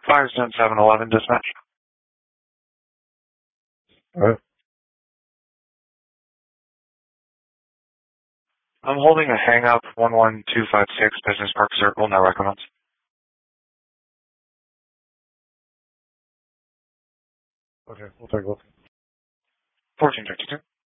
Firestone 711 dispatch. Alright. I'm holding a hang-up 11256 Business Park Circle, no recommends. Okay, we'll take a look. 1432.